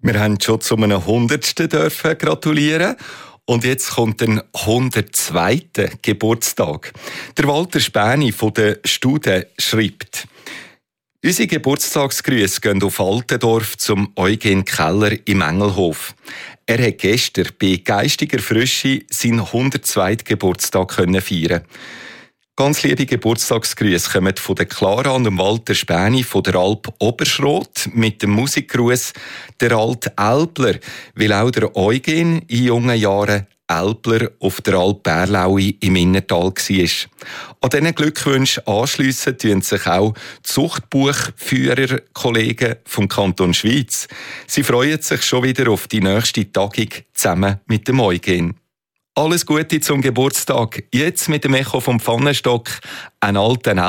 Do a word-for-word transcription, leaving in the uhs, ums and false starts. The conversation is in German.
Wir haben schon zu einem Hundertsten dürfen gratulieren. Und jetzt kommt ein hundertzweiter Geburtstag. Der Walter Späni von der Stude schreibt: Unsere Geburtstagsgrüße gehen auf Altendorf zum Eugen Keller im Engelhof. Er hat gestern bei geistiger Frische seinen hundertzweiten Geburtstag feiern. Ganz liebe Geburtstagsgrüße kommen von der Clara und dem Walter Späni von der Alp Oberschrot mit dem Musikgruß der alte Elbler, weil auch der Eugen in jungen Jahren Elbler auf der Alp Bärlaui im Innertal war. An diesen Glückwünschen anschliessen tun sich auch die Zuchtbuchführer-Kollegen vom Kanton Schwyz. Sie freuen sich schon wieder auf die nächste Tagung zusammen mit dem Eugen. Alles Gute zum Geburtstag. Jetzt mit dem Echo vom Pfannenstock, ein alter